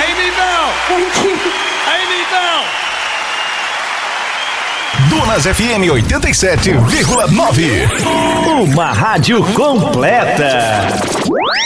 Amy Bell! Amy Bell! Donas FM 87,9. Uma rádio completa.